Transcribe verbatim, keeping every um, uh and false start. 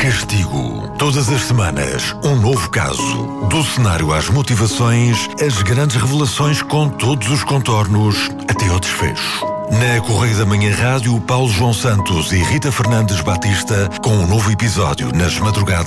Castigo. Todas as semanas, um novo caso. Do cenário às motivações, as grandes revelações com todos os contornos, até ao desfecho. Na Correio da Manhã Rádio, Paulo João Santos e Rita Fernandes Batista, com um novo episódio nas madrugadas